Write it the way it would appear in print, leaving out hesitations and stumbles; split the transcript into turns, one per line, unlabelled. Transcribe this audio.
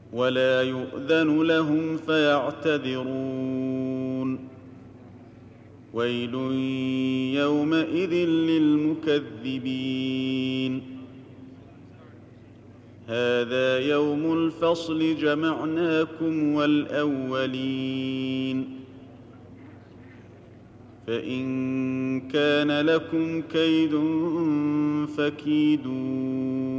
ولا يؤذن لهم فيعتذرون ويل يومئذ للمكذبين هذا يوم الفصل جمعناكم والأولين فإن كان لكم كيد فكيدون